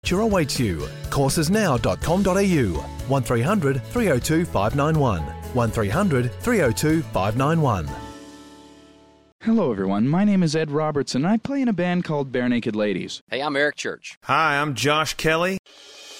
awaits you. Coursesnow.com.au 1300 302 591 1300 302 591. Hello, everyone. My name is Ed Robertson, and I play in a band called Bare Naked Ladies. Hey, I'm Eric Church. Hi, I'm Josh Kelly.